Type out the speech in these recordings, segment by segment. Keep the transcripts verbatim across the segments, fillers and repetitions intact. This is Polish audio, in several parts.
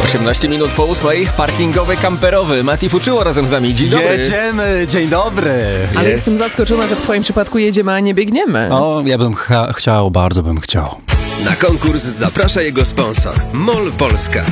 osiemnaście minut po ósmej. Parkingowy kamperowy. Mati Fuczyło razem z nami. Dzień dobry. Jedziemy, dzień dobry. Ale Jest. jestem zaskoczona, że w twoim przypadku jedziemy, a nie biegniemy. O, ja bym ch- chciał, bardzo bym chciał. Na konkurs zaprasza jego sponsor MOL Polska.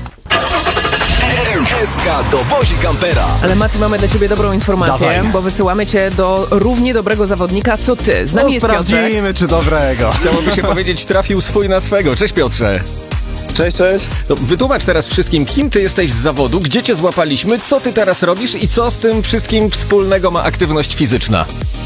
M S K dowozi kampera. Ale Mati, mamy dla ciebie dobrą informację, Dawaj. bo wysyłamy cię do równie dobrego zawodnika, co ty. Z nami No, jest Piotrek. sprawdzimy, czy dobrego. Chciałoby się powiedzieć, trafił swój na swego. Cześć Piotrze. Cześć, cześć. To wytłumacz teraz wszystkim, kim ty jesteś z zawodu, gdzie cię złapaliśmy, co ty teraz robisz i co z tym wszystkim wspólnego ma aktywność fizyczna.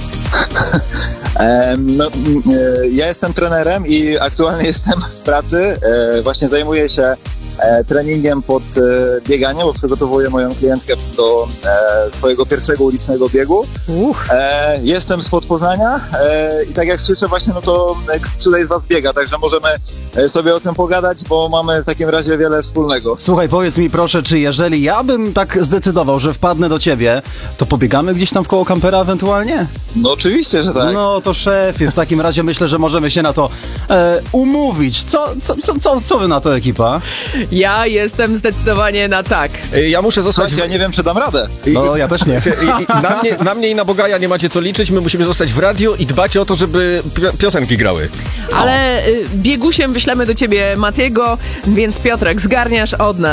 E, no, m, e, ja jestem trenerem i aktualnie jestem w pracy. E, właśnie zajmuję się e, treningiem pod e, bieganie, bo przygotowuję moją klientkę do e, swojego pierwszego ulicznego biegu. Uch. E, jestem spod Poznania e, i tak jak słyszę właśnie, no to e, któryś z was biega, także możemy e, sobie o tym pogadać, bo mamy w takim razie wiele wspólnego. Słuchaj, powiedz mi proszę, czy jeżeli ja bym tak zdecydował, że wpadnę do ciebie, to pobiegamy gdzieś tam w koło kampera ewentualnie? No oczywiście, że tak. No to szefie, w takim razie myślę, że możemy się na to e, umówić. Co, co, co, co, co wy na to, ekipa? Ja jestem zdecydowanie na tak. Y, Ja muszę zostać... Słuchajcie, ja nie wiem, czy dam radę. No ja też nie. I, i, na, mnie, na mnie i na Bogaja nie macie co liczyć, my musimy zostać w radio i dbać o to, żeby pi- piosenki grały. Ale y, biegusiem wyślemy do ciebie Matiego, więc Piotrek, zgarniasz od nas